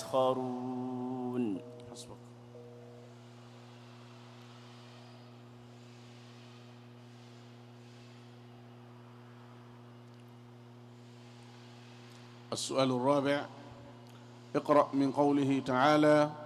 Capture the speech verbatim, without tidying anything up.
يسخرون. حسبك. السؤال الرابع: اقرأ من قوله تعالى: